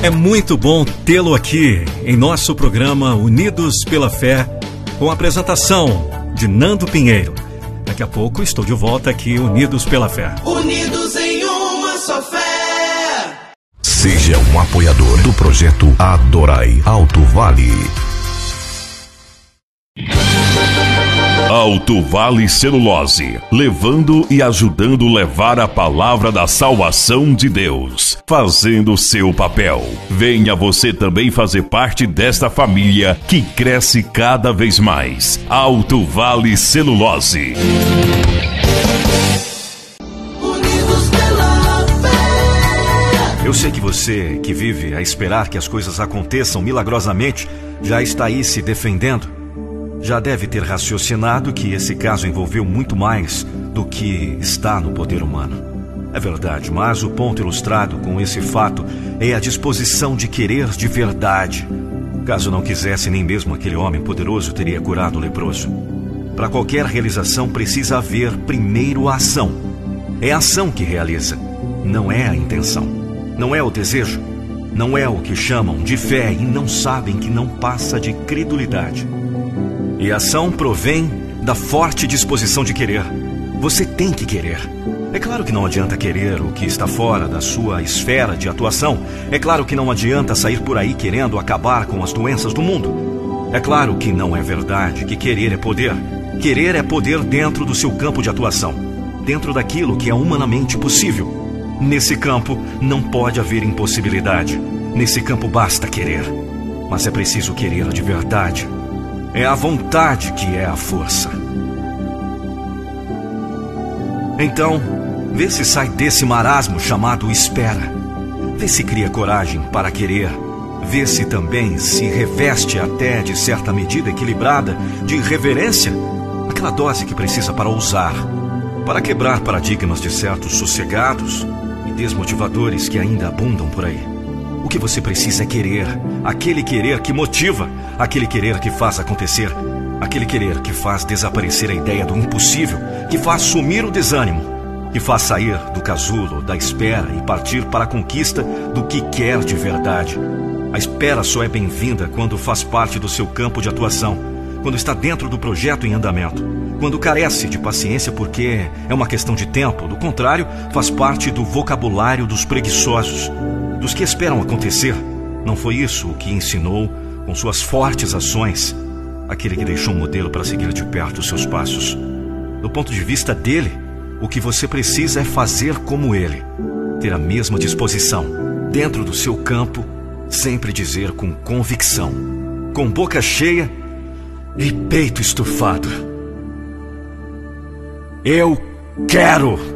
É muito bom tê-lo aqui em nosso programa Unidos pela Fé, com a apresentação de Nando Pinheiro. Daqui a pouco estou de volta aqui, Unidos pela Fé. Unidos em uma só fé. Seja um apoiador do projeto Adorai Alto Vale. Alto Vale Celulose, levando e ajudando levar a palavra da salvação de Deus, fazendo o seu papel. Venha você também fazer parte desta família que cresce cada vez mais. Alto Vale Celulose. Unidos pela fé. Eu sei que você que vive a esperar que as coisas aconteçam milagrosamente já está aí se defendendo. Já deve ter raciocinado que esse caso envolveu muito mais do que está no poder humano. É verdade, mas o ponto ilustrado com esse fato é a disposição de querer de verdade. Caso não quisesse, nem mesmo aquele homem poderoso teria curado o leproso. Para qualquer realização precisa haver primeiro a ação. É a ação que realiza, não é a intenção. Não é o desejo, não é o que chamam de fé e não sabem que não passa de credulidade. E a ação provém da forte disposição de querer. Você tem que querer. É claro que não adianta querer o que está fora da sua esfera de atuação. É claro que não adianta sair por aí querendo acabar com as doenças do mundo. É claro que não é verdade que querer é poder. Querer é poder dentro do seu campo de atuação, dentro daquilo que é humanamente possível. Nesse campo não pode haver impossibilidade. Nesse campo basta querer. Mas é preciso querer de verdade. É a vontade que é a força. Então, vê se sai desse marasmo chamado espera. Vê se cria coragem para querer. Vê se também se reveste até de certa medida equilibrada de reverência, aquela dose que precisa para ousar, para quebrar paradigmas de certos sossegados e desmotivadores que ainda abundam por aí. O que você precisa é querer, aquele querer que motiva, aquele querer que faz acontecer, aquele querer que faz desaparecer a ideia do impossível, que faz sumir o desânimo, que faz sair do casulo, da espera e partir para a conquista do que quer de verdade. A espera só é bem-vinda quando faz parte do seu campo de atuação, quando está dentro do projeto em andamento, quando carece de paciência porque é uma questão de tempo, do contrário, faz parte do vocabulário dos preguiçosos, dos que esperam acontecer. Não foi isso o que ensinou com suas fortes ações aquele que deixou um modelo para seguir de perto os seus passos. Do ponto de vista dele, o que você precisa é fazer como ele, ter a mesma disposição, dentro do seu campo, sempre dizer com convicção, com boca cheia e peito estufado: eu quero!